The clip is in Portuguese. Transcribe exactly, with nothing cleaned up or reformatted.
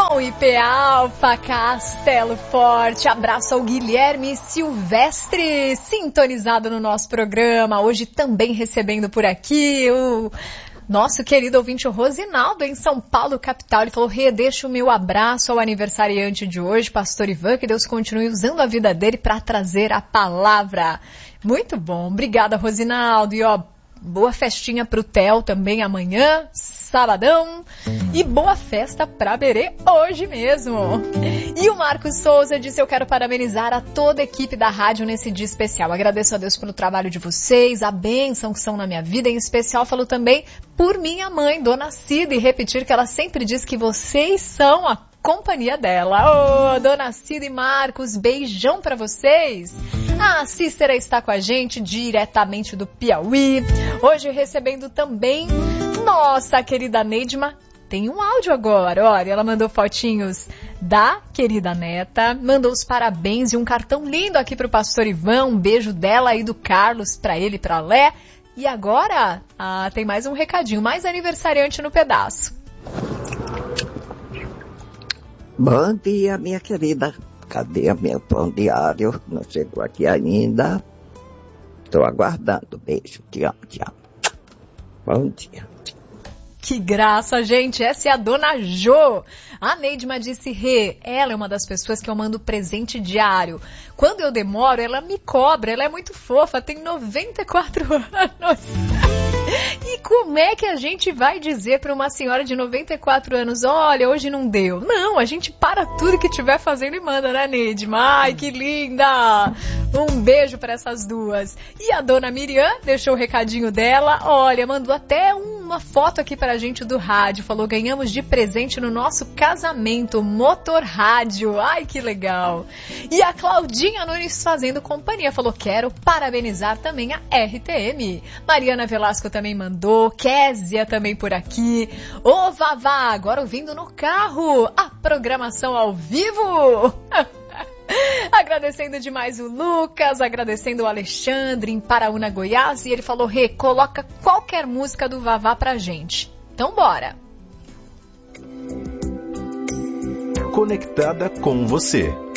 Com I P Alfa, Castelo Forte, abraço ao Guilherme Silvestre, sintonizado no nosso programa, hoje também recebendo por aqui o nosso querido ouvinte Rosinaldo, em São Paulo, capital. Ele falou: Rê, deixa o meu abraço ao aniversariante de hoje, pastor Ivan, que Deus continue usando a vida dele para trazer a palavra. Muito bom, obrigada, Rosinaldo, e ó, boa festinha pro Theo também amanhã, sabadão, e boa festa pra Berê hoje mesmo. E o Marcos Souza disse: eu quero parabenizar a toda a equipe da rádio nesse dia especial. Agradeço a Deus pelo trabalho de vocês, a bênção que são na minha vida. Em especial, falo também por minha mãe, Dona Cida, e repetir que ela sempre diz que vocês são a companhia dela. Ô, oh, Dona Cida e Marcos, beijão pra vocês. A Cícera está com a gente diretamente do Piauí, hoje recebendo também nossa querida Neidma. Tem um áudio agora, olha, ela mandou fotinhos da querida neta, mandou os parabéns e um cartão lindo aqui pro pastor Ivan, um beijo dela e do Carlos pra ele e pra Lé. E agora, ah, tem mais um recadinho, mais aniversariante no pedaço. Bom dia, minha querida. Cadê o meu pão diário? Não chegou aqui ainda. Estou aguardando. Beijo, te amo, te amo. Bom dia. Que graça, gente. Essa é a Dona Jô. A Neidma disse: Rê, ela é uma das pessoas que eu mando presente diário. Quando eu demoro, ela me cobra. Ela é muito fofa, tem noventa e quatro anos. E como é que a gente vai dizer para uma senhora de noventa e quatro anos: olha, hoje não deu? Não, a gente para tudo que estiver fazendo e manda, né, Neidma? Ai, que linda! Um beijo para essas duas. E a Dona Miriam deixou o recadinho dela. Olha, mandou até uma foto aqui pra gente do rádio. Falou: ganhamos de presente no nosso casamento, motor rádio. Ai, que legal. E a Claudinha Nunes fazendo companhia. Falou: quero parabenizar também a R T M. Mariana Velasco também mandou. Késia também por aqui. Ô, Vavá, agora ouvindo no carro. A programação ao vivo. Agradecendo demais o Lucas, agradecendo o Alexandre em Paraúna, Goiás. E ele falou: Rê, coloca qualquer música do Vavá pra gente. Então bora. Conectada com você.